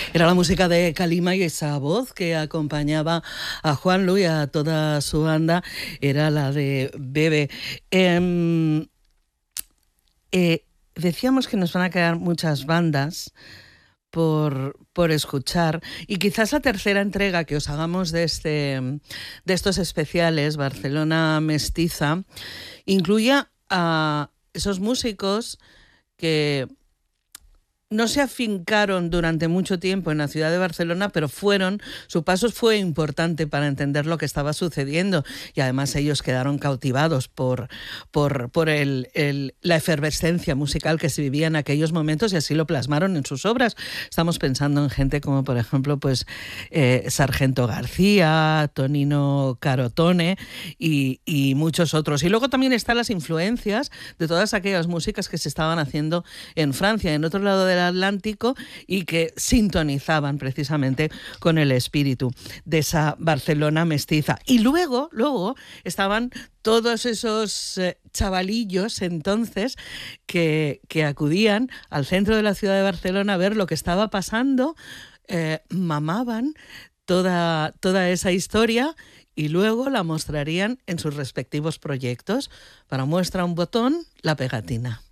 Era la música de Calima y esa voz que acompañaba a Juanlu y a toda su banda era la de Bebe. Decíamos que nos van a quedar muchas bandas por escuchar, y quizás la tercera entrega que os hagamos de estos especiales Barcelona Mestiza incluya a esos músicos que no se afincaron durante mucho tiempo en la ciudad de Barcelona, pero su paso fue importante para entender lo que estaba sucediendo, y además ellos quedaron cautivados por la efervescencia musical que se vivía en aquellos momentos, y así lo plasmaron en sus obras. Estamos pensando en gente como, por ejemplo, Sargento García, Tonino Carotone y muchos otros. Y luego también están las influencias de todas aquellas músicas que se estaban haciendo en Francia, en otro lado del Atlántico, y que sintonizaban precisamente con el espíritu de esa Barcelona mestiza. Y luego estaban todos esos chavalillos entonces que acudían al centro de la ciudad de Barcelona a ver lo que estaba pasando, mamaban toda esa historia y luego la mostrarían en sus respectivos proyectos. Para muestra un botón, la pegatina.